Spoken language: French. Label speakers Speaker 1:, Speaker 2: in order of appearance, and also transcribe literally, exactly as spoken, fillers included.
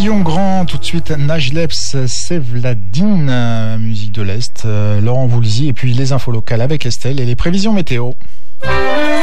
Speaker 1: Guillaume Grand, tout de suite Najleps Sevladine, musique de l'Est, Laurent Voulzy, et puis les infos locales avec Estelle et les prévisions météo.